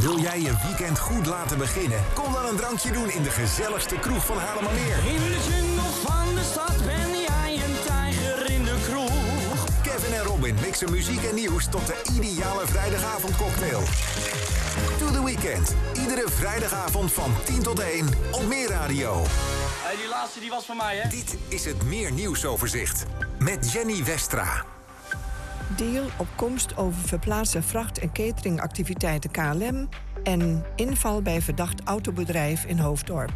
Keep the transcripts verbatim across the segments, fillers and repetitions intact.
Wil jij je weekend goed laten beginnen? Kom dan een drankje doen in de gezelligste kroeg van Haarlemmermeer. In de jungle van de stad ben jij een tijger in de kroeg. Kevin en Robin mixen muziek en nieuws tot de ideale vrijdagavondcocktail. To the Weekend. Iedere vrijdagavond van tien tot één op Meer Radio. Hey, die laatste die was van mij, hè? Dit is het Meer Nieuwsoverzicht met Jenny Westra. Deal op komst over verplaatste vracht- en cateringactiviteiten K L M en inval bij verdacht autobedrijf in Hoofddorp.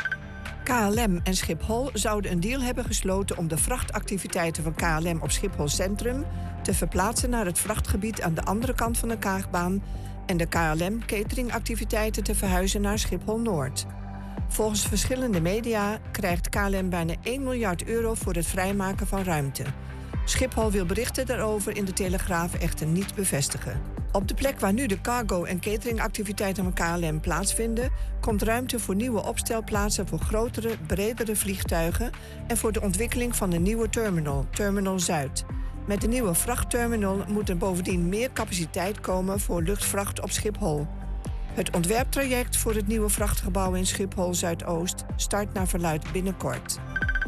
K L M en Schiphol zouden een deal hebben gesloten om de vrachtactiviteiten van K L M op Schiphol Centrum te verplaatsen naar het vrachtgebied aan de andere kant van de Kaagbaan en de K L M cateringactiviteiten te verhuizen naar Schiphol Noord. Volgens verschillende media krijgt K L M bijna één miljard euro voor het vrijmaken van ruimte. Schiphol wil berichten daarover in de Telegraaf echter niet bevestigen. Op de plek waar nu de cargo- en cateringactiviteiten van K L M plaatsvinden, komt ruimte voor nieuwe opstelplaatsen voor grotere, bredere vliegtuigen en voor de ontwikkeling van een nieuwe terminal, Terminal Zuid. Met de nieuwe vrachtterminal moet er bovendien meer capaciteit komen voor luchtvracht op Schiphol. Het ontwerptraject voor het nieuwe vrachtgebouw in Schiphol Zuidoost start naar verluidt binnenkort.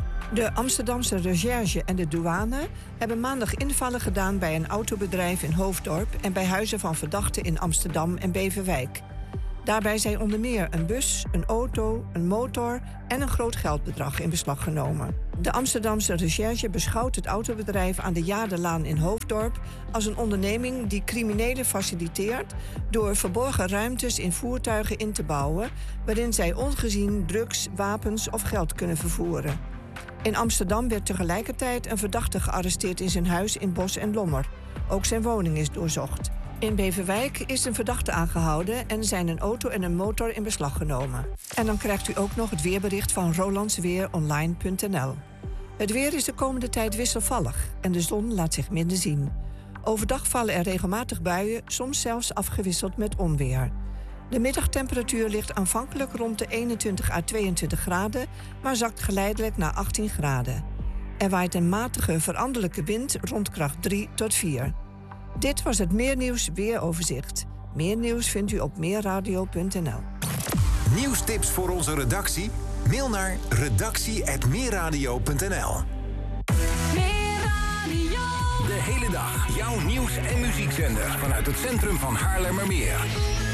De Amsterdamse recherche en de douane hebben maandag invallen gedaan bij een autobedrijf in Hoofddorp en bij huizen van verdachten in Amsterdam en Beverwijk. Daarbij zijn onder meer een bus, een auto, een motor en een groot geldbedrag in beslag genomen. De Amsterdamse recherche beschouwt het autobedrijf aan de Jaardelaan in Hoofddorp als een onderneming die criminelen faciliteert door verborgen ruimtes in voertuigen in te bouwen waarin zij ongezien drugs, wapens of geld kunnen vervoeren. In Amsterdam werd tegelijkertijd een verdachte gearresteerd in zijn huis in Bos en Lommer. Ook zijn woning is doorzocht. In Beverwijk is een verdachte aangehouden en zijn een auto en een motor in beslag genomen. En dan krijgt u ook nog het weerbericht van rolandsweeronline punt n l. Het weer is de komende tijd wisselvallig en de zon laat zich minder zien. Overdag vallen er regelmatig buien, soms zelfs afgewisseld met onweer. De middagtemperatuur ligt aanvankelijk rond de eenentwintig à tweeëntwintig graden, maar zakt geleidelijk naar achttien graden. Er waait een matige veranderlijke wind rond kracht drie tot vier. Dit was het Meernieuws Weeroverzicht. Meer nieuws vindt u op meerradio punt n l. Nieuwstips voor onze redactie? Mail naar redactie apenstaartje meerradio punt n l. De hele dag jouw nieuws- en muziekzender vanuit het centrum van Haarlemmermeer.